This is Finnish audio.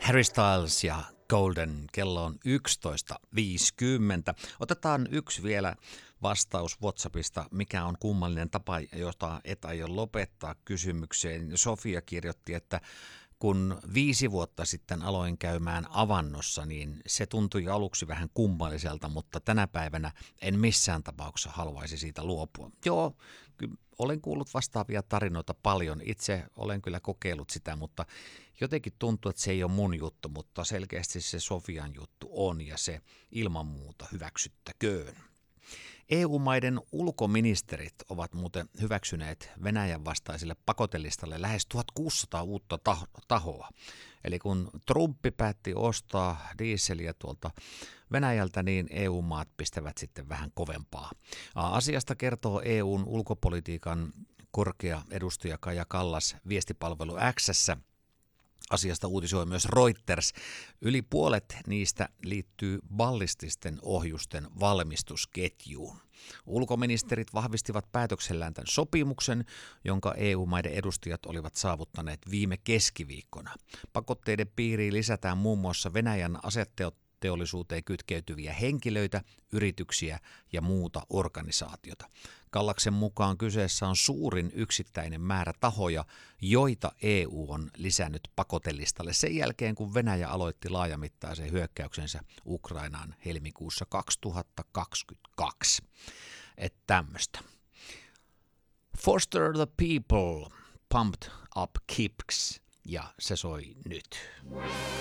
Harry Styles ja Golden, kello on 11.50. Otetaan yksi vielä vastaus WhatsAppista, mikä on kummallinen tapa, jota et aio lopettaa kysymykseen. Sofia kirjoitti, että kun 5 vuotta sitten aloin käymään avannossa, niin se tuntui aluksi vähän kummalliselta, mutta tänä päivänä en missään tapauksessa haluaisi siitä luopua. Joo, olen kuullut vastaavia tarinoita paljon. Itse olen kyllä kokeillut sitä, mutta jotenkin tuntuu, että se ei ole mun juttu, mutta selkeästi se Sofian juttu on ja se ilman muuta hyväksyttäköön. EU-maiden ulkoministerit ovat muuten hyväksyneet Venäjän vastaiselle pakotelistalle lähes 1600 uutta tahoa. Eli kun Trumpi päätti ostaa dieseliä tuolta Venäjältä, niin EU-maat pistävät sitten vähän kovempaa. Asiasta kertoo EUn ulkopolitiikan korkea edustaja Kaja Kallas viestipalvelu X:ssä. Asiasta uutisoi myös Reuters. Yli puolet niistä liittyy ballististen ohjusten valmistusketjuun. Ulkoministerit vahvistivat päätöksellään tämän sopimuksen, jonka EU-maiden edustajat olivat saavuttaneet viime keskiviikkona. Pakotteiden piiriin lisätään muun muassa Venäjän aseteollisuuteen kytkeytyviä henkilöitä, yrityksiä ja muuta organisaatiota. Kallaksen mukaan kyseessä on suurin yksittäinen määrä tahoja, joita EU on lisännyt pakotelistalle sen jälkeen, kun Venäjä aloitti laajamittaisen hyökkäyksensä Ukrainaan helmikuussa 2022. Että tämmöistä. Foster the People, Pumped Up Kicks, ja se soi nyt.